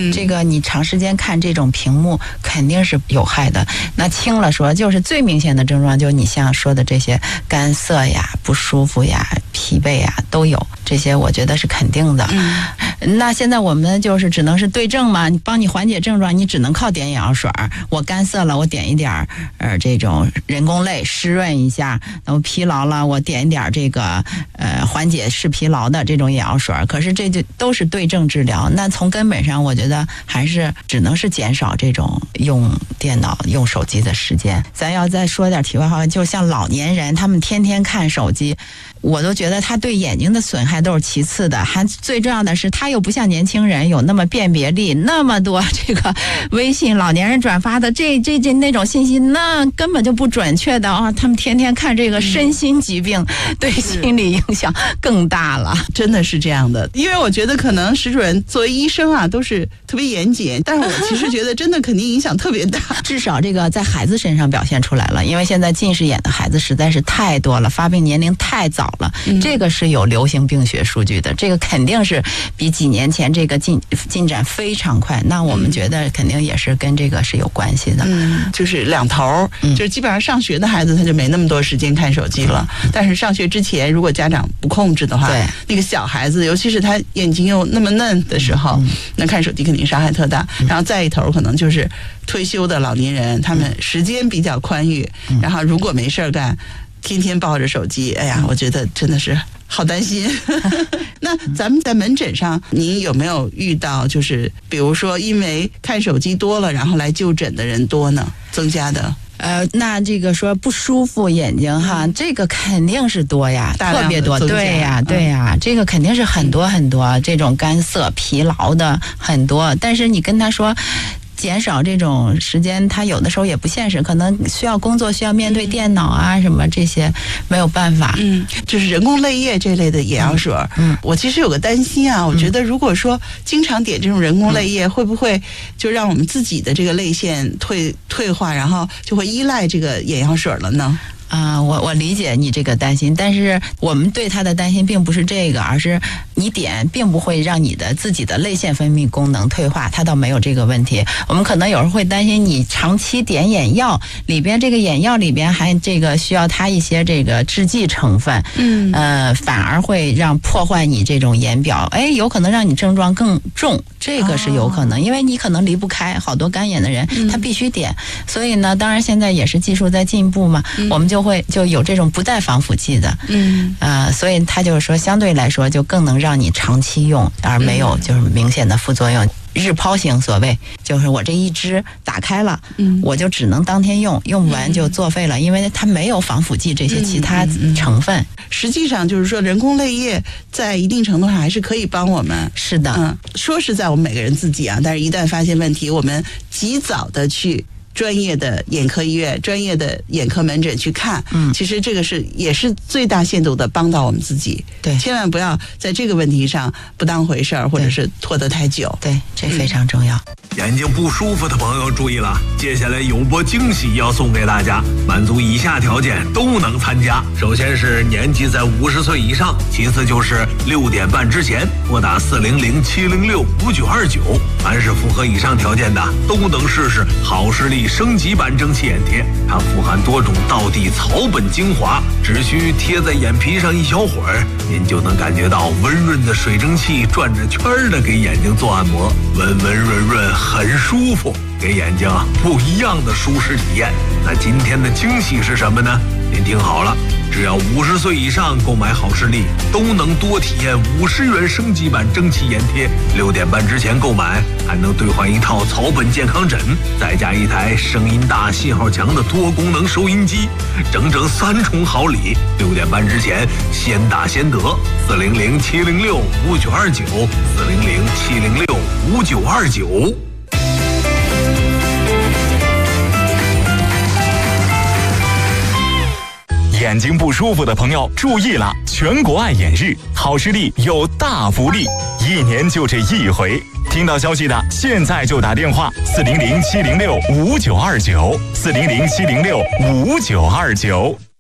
这个你长时间看这种屏幕肯定是有害的。那轻了说，就是最明显的症状就是你像说的这些干涩呀、不舒服呀、疲惫呀都有，这些我觉得是肯定的。那现在我们就是只能是对症嘛，你帮你缓解症状，你只能靠点眼药水。我干涩了，我点一点这种人工泪湿润一下；那我疲劳了，我点一点这个缓解视疲劳的这种眼药水。可是这就都是对症治疗。那从根本上，我觉得还是只能是减少这种用电脑、用手机的时间。咱要再说点题外话，就像老年人，他们天天看手机。我都觉得他对眼睛的损害都是其次的，还最重要的是他又不像年轻人有那么辨别力，那么多这个微信老年人转发的这那种信息，那根本就不准确的啊！他们天天看这个身心疾病，对心理影响更大了， 真的是这样的。因为我觉得可能石主任作为医生啊，都是特别严谨，但是我其实觉得真的肯定影响特别大。 至少这个在孩子身上表现出来了，因为现在近视眼的孩子实在是太多了，发病年龄太早了。这个是有流行病学数据的，这个肯定是比几年前这个进展非常快。那我们觉得肯定也是跟这个是有关系的。 就是两头，就是基本上上学的孩子他就没那么多时间看手机了，但是上学之前如果家长不控制的话，那个小孩子尤其是他眼睛又那么嫩的时候，那看手机肯定伤害特大。然后再一头可能就是退休的老年人，他们时间比较宽裕，然后如果没事干，天天抱着手机，哎呀，我觉得真的是好担心。那咱们在门诊上，您有没有遇到就是比如说因为看手机多了，然后来就诊的人多呢？增加的？ 那这个说不舒服眼睛哈，这个肯定是多呀，特别多，对呀，这个肯定是很多很多，这种干涩、疲劳的很多。但是你跟他说减少这种时间，他有的时候也不现实，可能需要工作，需要面对电脑啊什么这些，没有办法。 就是人工泪液这类的眼药水。我其实有个担心啊，我觉得如果说经常点这种人工泪液，会不会就让我们自己的这个泪腺退化，然后就会依赖这个眼药水了呢？ 我理解你这个担心，但是我们对他的担心并不是这个，而是你点并不会让你的自己的泪腺分泌功能退化，它倒没有这个问题。我们可能有时候会担心你长期点眼药里边，这个眼药里边还这个需要它一些这个制剂成分，反而会让破坏你这种眼表，有可能让你症状更重，这个是有可能，因为你可能离不开，好多干眼的人他必须点，所以呢，当然现在也是技术在进步嘛，我们就有这种不带防腐剂的，所以他就是说相对来说就更能让你长期用，而没有就是明显的副作用。日抛型所谓就是我这一支打开了，我就只能当天用，用不完就作废了，因为它没有防腐剂这些其他成分。 实际上就是说人工泪液在一定程度上还是可以帮我们。 是的， 说实在我们每个人自己啊，但是一旦发现问题，我们及早的去专业的眼科医院、专业的眼科门诊去看，其实这个也是最大限度的帮到我们自己。 对， 千万不要在这个问题上不当回事儿，或者是拖得太久。 对，这非常重要。 眼睛不舒服的朋友注意了，接下来有波惊喜要送给大家，满足以下条件都能参加。首先是年纪在50岁以上，其次就是6点半之前拨打400-706-5929。凡是符合以上条件的，都能试试好视力升级版蒸汽眼贴。它富含多种道地草本精华，只需贴在眼皮上一小会儿，您就能感觉到温润的水蒸气转着圈的给眼睛做按摩，温温润润，很舒服，给眼睛不一样的舒适体验。那今天的惊喜是什么呢？您听好了，只要50岁以上购买好视力，都能多体验50元升级版蒸汽眼贴。6点半之前购买，还能兑换一套草本健康枕，再加一台声音大、信号强的多功能收音机，整整3重好礼。6点半之前先打先得，400-706-5929，400-706-5929。 眼睛不舒服的朋友注意了，全国爱眼日，好视力有大福利，1年就这一回。听到消息的现在就打电话400-706-5929，400-706-5929。